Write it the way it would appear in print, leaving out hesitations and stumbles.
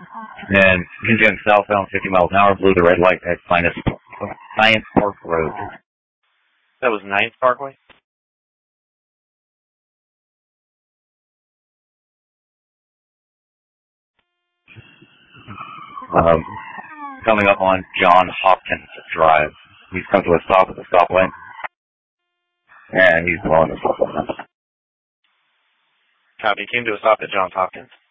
And continuing southbound 50 miles an hour, blew the red light at Science Park Road. That was 9th Parkway? Coming up on John Hopkins Drive. He's come to a stop at the stoplight. And he's blowing the stop light. Copy. Came to a stop at Johns Hopkins.